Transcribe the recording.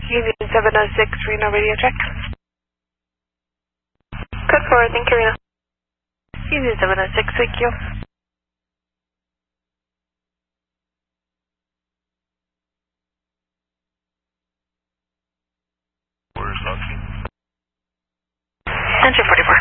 Union 706, Reno radio check. Code 4, thank you, Reno. Union 706, thank you. Where's Husky? Engine 44.